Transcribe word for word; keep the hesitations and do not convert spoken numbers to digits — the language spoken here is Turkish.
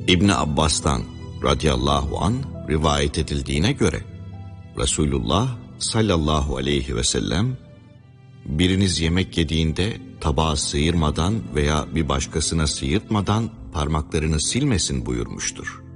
İbni Abbas'tan radıyallahu an rivayet edildiğine göre Resulullah sallallahu aleyhi ve sellem, biriniz yemek yediğinde tabağı sıyırmadan veya bir başkasına sıyırtmadan parmaklarını silmesin buyurmuştur.